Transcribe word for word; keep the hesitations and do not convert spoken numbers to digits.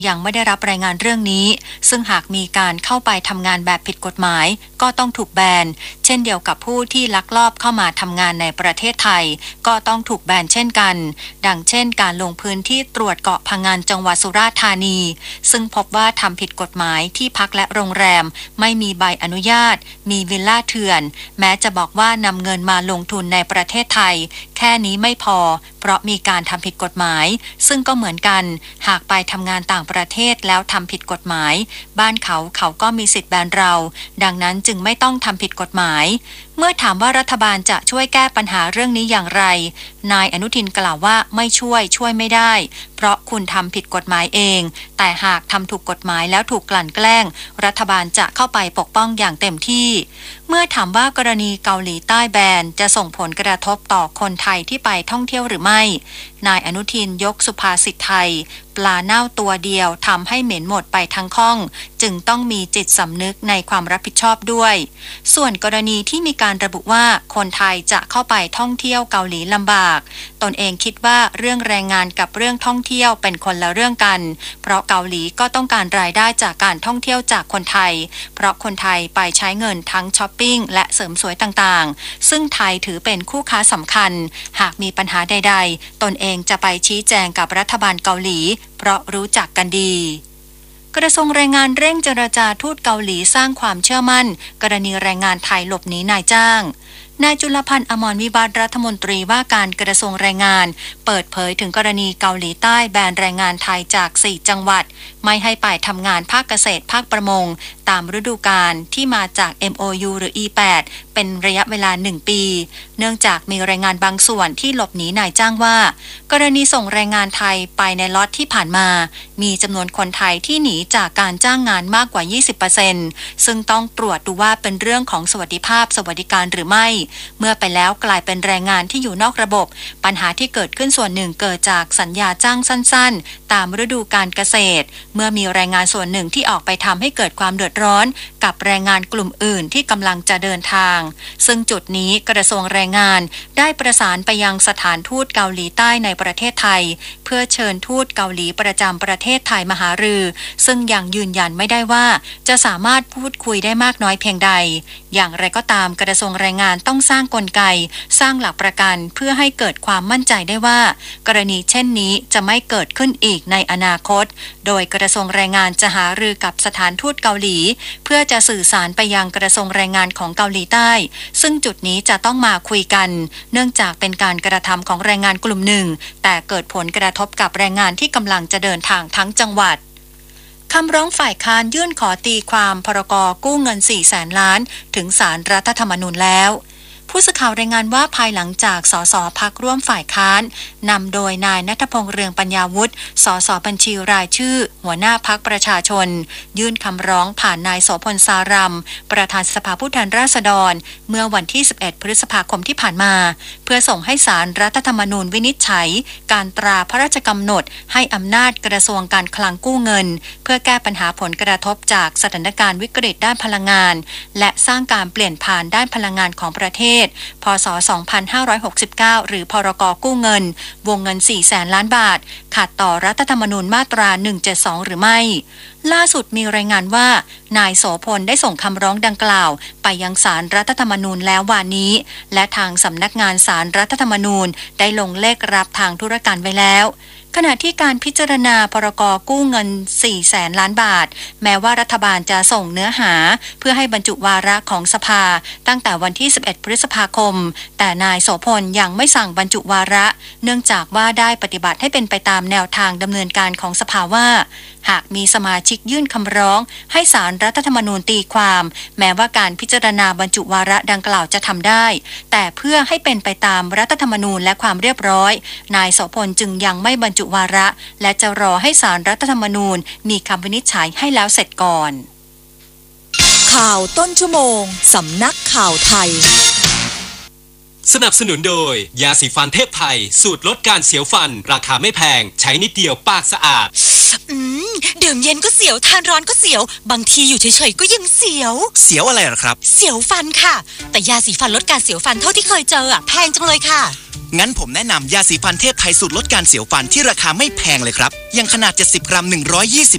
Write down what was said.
ยังไม่ได้รับรายงานเรื่องนี้ซึ่งหากมีการเข้าไปทำงานแบบผิดกฎหมายก็ต้องถูกแบนเช่นเดียวกับผู้ที่ลักลอบเข้ามาทำงานในประเทศไทยก็ต้องถูกแบนเช่นกันดังเช่นการลงพื้นที่ตรวจเกาะพังงานจังหวัดสุราษฎร์ธานีซึ่งพบว่าทำผิดกฎหมายที่พักและโรงแรมไม่มีใบอนุญาตมีวิลล่าเถื่อนแม้จะบอกว่านำเงินมาลงทุนในประเทศไทยแค่นี้ไม่พอเพราะมีการทำผิดกฎหมายซึ่งก็เหมือนกันหากไปทำงานต่างประเทศแล้วทำผิดกฎหมายบ้านเขาเขาก็มีสิทธิ์แบนเราดังนั้นจึงไม่ต้องทำผิดกฎหมายเมื่อถามว่ารัฐบาลจะช่วยแก้ปัญหาเรื่องนี้อย่างไรนายอนุทินกล่าวว่าไม่ช่วยช่วยไม่ได้เพราะคุณทำผิดกฎหมายเองแต่หากทำถูกกฎหมายแล้วถูกกลั่นแกล้งรัฐบาลจะเข้าไปปกป้องอย่างเต็มที่เมื่อถามว่ากรณีเกาหลีใต้แบนจะส่งผลกระทบต่อคนไทยที่ไปท่องเที่ยวหรือไม่นายอนุทินยกสุภาษิตไทยปลาเน่าตัวเดียวทำให้เหม็นหมดไปทั้งข้องจึงต้องมีจิตสำนึกในความรับผิดชอบด้วยส่วนกรณีที่มีการระบุว่าคนไทยจะเข้าไปท่องเที่ยวเกาหลีลำบากตนเองคิดว่าเรื่องแรงงานกับเรื่องท่องเที่ยวเป็นคนละเรื่องกันเพราะเกาหลีก็ต้องการรายได้จากการท่องเที่ยวจากคนไทยเพราะคนไทยไปใช้เงินทั้งช้อปปิ้งและเสริมสวยต่างๆซึ่งไทยถือเป็นคู่ค้าสำคัญหากมีปัญหาใดๆตนเองจะไปชี้แจงกับรัฐบาลเกาหลีเพราะรู้จักกันดีกระทรวงแรงงานเร่งเจรจาทูตเกาหลีสร้างความเชื่อมั่นกรณีแรงงานไทยหลบหนีนายจ้างนายจุลพันธ์อมรวิวัฒน์รัฐมนตรีว่าการกระทรวงแรงงานเปิดเผยถึงกรณีเกาหลีใต้แบนแรงงานไทยจากสี่จังหวัดไม่ให้ไปทำงานภาคเกษตรภาคประมงตามฤดูกาลที่มาจาก เอ็ม โอ ยู หรือ อี แปด เป็นระยะเวลาหนึ่งปีเนื่องจากมีแรงงานบางส่วนที่หลบหนีนายจ้างว่ากรณีส่งแรงงานไทยไปในล็อตที่ผ่านมามีจำนวนคนไทยที่หนีจากการจ้างงานมากกว่า ยี่สิบเปอร์เซ็นต์ ซึ่งต้องตรวจดูว่าเป็นเรื่องของสวัสดิภาพสวัสดิการหรือไม่เมื่อไปแล้วกลายเป็นแรงงานที่อยู่นอกระบบปัญหาที่เกิดขึ้นส่วนหนึ่งเกิดจากสัญญาจ้างสั้นๆตามฤดูการเกษตรเมื่อมีแรงงานส่วนหนึ่งที่ออกไปทำให้เกิดความเดือดร้อนกับแรงงานกลุ่มอื่นที่กำลังจะเดินทางซึ่งจุดนี้กระทรวงแรงงานได้ประสานไปยังสถานทูตเกาหลีใต้ในประเทศไทยเพื่อเชิญทูตเกาหลีประจำประเทศไทยมาหารือซึ่งยังยืนยันไม่ได้ว่าจะสามารถพูดคุยได้มากน้อยเพียงใดอย่างไรก็ตามกระทรวงแรงงานต้องสร้างกลไกสร้างหลักประกันเพื่อให้เกิดความมั่นใจได้ว่ากรณีเช่นนี้จะไม่เกิดขึ้นอีกในอนาคตโดยกระทรวงแรงงานจะหารือกับสถานทูตเกาหลีเพื่อจะสื่อสารไปยังกระทรวงแรงงานของเกาหลีใต้ซึ่งจุดนี้จะต้องมาคุยกันเนื่องจากเป็นการกระทำของแรงงานกลุ่มหนึ่งแต่เกิดผลกระทบกับแรงงานที่กำลังจะเดินทางทั้งจังหวัดคำร้องฝ่ายค้านยื่นขอตีความพรกกู้เงินสี่แสนล้านถึงศาลรัฐธรรมนูญแล้วผู้สื่อข่าวรายงานว่าภายหลังจากสสพรรคร่วมฝ่ายค้านนำโดยนายณัฐพงษ์เรืองปัญญาวุฒิสสบัญชีรายชื่อหัวหน้าพรรคประชาชนยื่นคำร้องผ่านนายโสพลสารัมประธานสภาผู้แทนราษฎรเมื่อวันที่สิบเอ็ดพฤษภาคมที่ผ่านมาเพื่อส่งให้ศาลรัฐธรรมนูญวินิจฉัยการตราพระราชกำหนดให้อำนาจกระทรวงการคลังกู้เงินเพื่อแก้ปัญหาผลกระทบจากสถานการณ์วิกฤตด้านพลังงานและสร้างการเปลี่ยนผ่านด้านพลังงานของประเทศพ.ศ. สองพันห้าร้อยหกสิบเก้า หรือพรก.กู้เงินวงเงินสี่แสนล้านบาทขัดต่อรัฐธรรมนูญมาตราหนึ่งเจ็ดสองหรือไม่ล่าสุดมีรายงานว่านายโสพลได้ส่งคำร้องดังกล่าวไปยังศาลรัฐธรรมนูญแล้ววันนี้และทางสำนักงานศาลรัฐธรรมนูญได้ลงเลขรับทางธุรการไว้แล้วขณะที่การพิจารณาพรก.กู้เงินสี่แสนล้านบาทแม้ว่ารัฐบาลจะส่งเนื้อหาเพื่อให้บรรจุวาระของสภาตั้งแต่วันที่สิบเอ็ดพฤษภาคมแต่นายโสพลยังไม่สั่งบรรจุวาระเนื่องจากว่าได้ปฏิบัติให้เป็นไปตามแนวทางดำเนินการของสภาว่าหากมีสมาชิกยื่นคำร้องให้ศาลรัฐธรรมนูญตีความแม้ว่าการพิจารณาบรรจุวาระดังกล่าวจะทำได้แต่เพื่อให้เป็นไปตามรัฐธรรมนูญและความเรียบร้อยนายโสพลจึงยังไม่บรรจุวาระและจะรอให้ศาลรัฐธรรมนูญมีคำวินิจฉัยให้แล้วเสร็จก่อนข่าวต้นชั่วโมงสำนักข่าวไทยสนับสนุนโดยยาสีฟันเทพไทยสูตรลดการเสียวฟันราคาไม่แพงใช้นิดเดียวปากสะอาดอืมดื่มเย็นก็เสียวทานร้อนก็เสียวบางทีอยู่เฉยๆก็ยังเสียวเสียวอะไรหรอครับเสียวฟันค่ะแต่ยาสีฟันลดการเสียวฟันเท่าที่เคยเจออะแพงจังเลยค่ะงั้นผมแนะนำยาสีฟันเทพไทยสูตรลดการเสียวฟันที่ราคาไม่แพงเลยครับยังขนาดเจ็ดสิบกรัมหนึ่งร้อยยี่สิบ